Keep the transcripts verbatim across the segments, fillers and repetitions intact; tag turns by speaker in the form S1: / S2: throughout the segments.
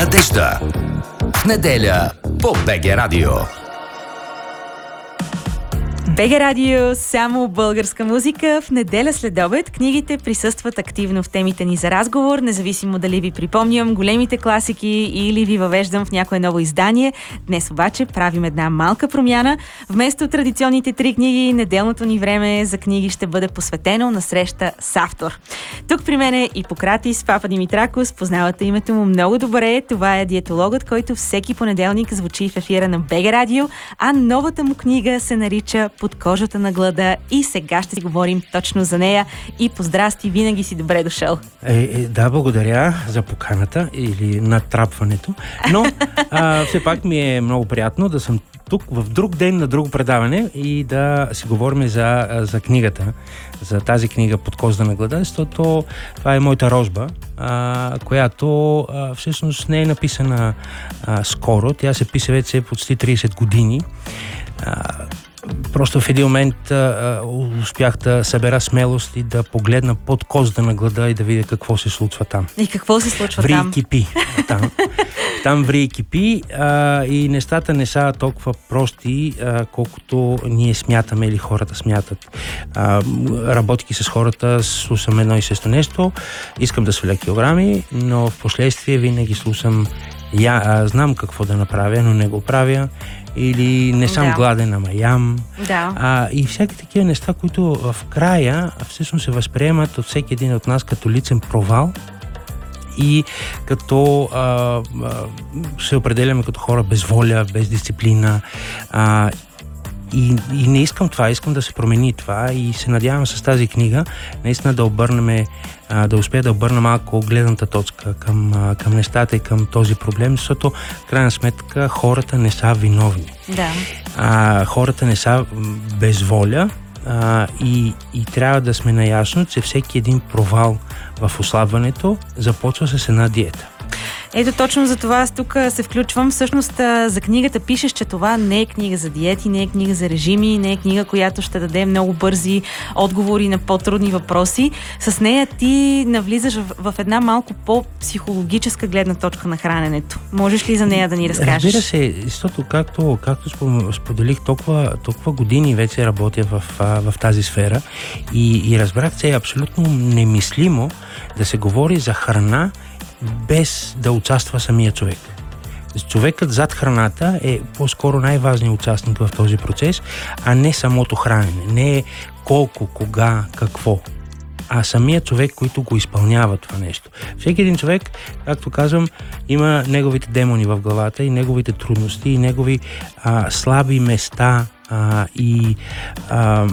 S1: надежда. В неделя по БГ Радио.
S2: БГ Радио, само българска музика. В неделя след обед книгите присъстват активно в темите ни за разговор, независимо дали ви припомням големите класики или ви въвеждам в някое ново издание. Днес обаче правим една малка промяна. Вместо традиционните три книги, неделното ни време за книги ще бъде посветено на среща с автор. Тук при мен е Ипократис, Папа Димитракос. Познавате името му много добре. Това е диетологът, който всеки понеделник звучи в ефира на БГ Радио, а новата му книга се нарича Под кожата на глада и сега ще си говорим точно за нея. И поздрасти, винаги си добре дошъл.
S3: Е, е, да, благодаря за поканата или натрапването, но а, все пак ми е много приятно да съм тук в друг ден на друго предаване и да си говорим за, за книгата, за тази книга Под кожата на глада, защото това е моята рожба, а, която а, всъщност не е написана а, скоро, тя се пише вече почти трийсет години. А, Просто в един момент а, успях да събера смелост и да погледна под кожата на глада и да видя какво се случва там.
S2: И какво се случва
S3: ври
S2: там?
S3: Ври и кипи. Там, там ври и кипи а, и нещата не са толкова прости, а, колкото ние смятаме или хората смятат. А, работейки с хората, слушам едно и също нещо. Искам да сваля килограми, но в последствие винаги слушам я, а, знам какво да направя, но не го правя. Или не съм
S2: да.
S3: гладен, ама ям.
S2: Да.
S3: А, и всяки такива неща, които в края всъщност се възприемат от всеки един от нас като личен провал и като а, а, се определяме като хора без воля, без дисциплина. А, И, и не искам това, искам да се промени това и се надявам с тази книга наистина да обърнем, да успея да обърна малко гледната точка към, към нещата и към този проблем, защото в крайна сметка хората не са виновни.
S2: Да.
S3: А, хората не са без воля а, и, и трябва да сме наясно, че всеки един провал в ослабването започва с една диета.
S2: Ето точно за това аз тук се включвам. Всъщност за книгата пишеш, че това не е книга за диети, не е книга за режими, не е книга, която ще даде много бързи отговори на по-трудни въпроси. С нея ти навлизаш в, в една малко по-психологическа гледна точка на храненето. Можеш ли за нея да ни разкажеш?
S3: Разбира се, защото както, както споделих, толкова, толкова години вече работя в, в тази сфера и, и разбрах, че е абсолютно немислимо да се говори за храна без да участва самия човек. Човекът зад храната е по-скоро най-важният участник в този процес, а не самото хранене. Не е колко, кога, какво, а самият човек, който го изпълнява това нещо. Всеки един човек, както казвам, има неговите демони в главата и неговите трудности и негови а, слаби места а, и а,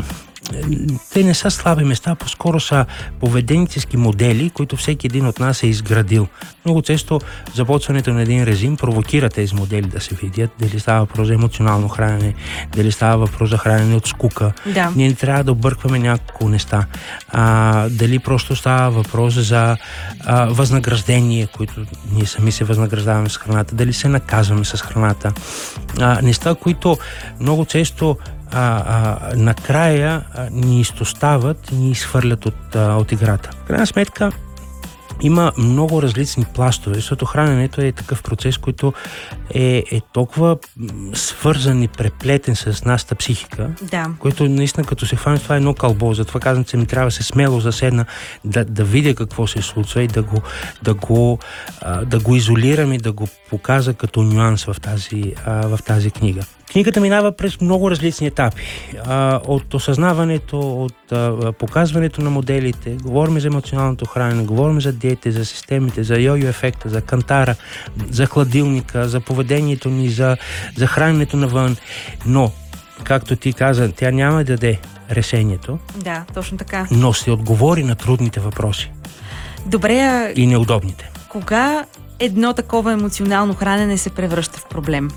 S3: те не са слаби места, по-скоро са поведенчески модели, които всеки един от нас е изградил. Много често започването на един режим провокира тези модели да се видят, дали става въпрос за емоционално хранене, дали става въпрос за хранене от скука.
S2: Да.
S3: Ние не трябва да объркваме няколко неща. А, дали просто става въпрос за а, възнаграждение, които ние сами се възнаграждаваме с храната, дали се наказваме с храната. А, неща, които много често А, а, накрая а, ни изтощават и ни изхвърлят от, а, от играта. В крайна сметка има много различни пластове, защото храненето е такъв процес, който е, е толкова свързан и преплетен с нашата психика,
S2: да.
S3: който наистина като се хване, това е едно кълбо. Затова казвам, че ми трябва да се смело заседна, да, да видя какво се случва и да го, да го, а, да го изолирам и да го показа като нюанс в тази, а, в тази книга. Книгата минава през много различни етапи. А, от осъзнаването, от а, показването на моделите, говорим за емоционалното хранене, говорим за диете, за системите, за йо-йо ефекта, за кантара, за хладилника, за поведението ни, за, за храненето навън. Но, както ти каза, тя няма да даде решението.
S2: Да, точно така.
S3: Но ще отговори на трудните въпроси.
S2: Добре, а...
S3: и неудобните.
S2: Кога едно такова емоционално хранене се превръща в проблем?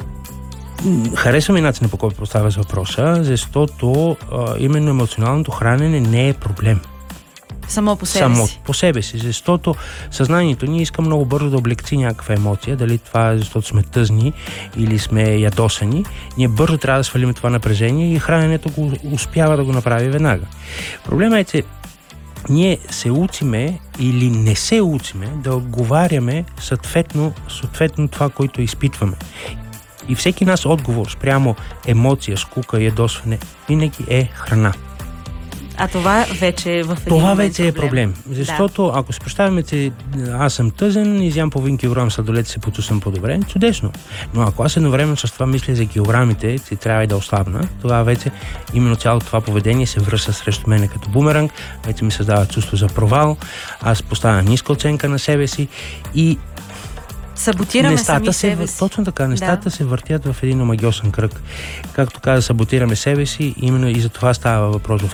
S3: Харесваме начинът, по който поставяш въпроса, защото а, именно емоционалното хранене не е проблем.
S2: Само по себе
S3: Само
S2: си.
S3: по себе си, защото съзнанието ни иска много бързо да облегчи някаква емоция, дали това е защото сме тъзни или сме ядосани. Ние бързо трябва да свалим това напрежение и храненето го успява да го направи веднага. Проблема е, че ние се учиме или не се учиме да отговаряме съответно, съответно това, което изпитваме. И всеки нас отговор спрямо емоция, скука, ядосване винаги е храна.
S2: А това вече е в един
S3: Това
S2: момент
S3: вече е проблем. Защото да. ако се представяме, че аз съм тъжен, изям половин килограм сладолет и се почувствам по-добре, чудесно. Но ако аз едновременно с това мисля за килограмите, че трябва и да ослабна, тогава вече именно цялото това поведение се връща срещу мене като бумеранг, вече ми създава чувство за провал, аз поставям ниска оценка на себе си и
S2: саботираме
S3: нещата
S2: сами
S3: се,
S2: себе си.
S3: Точно така, нещата
S2: да.
S3: се въртят в един омагьосан кръг. Както каза, саботираме себе си, именно и за това става въпрос в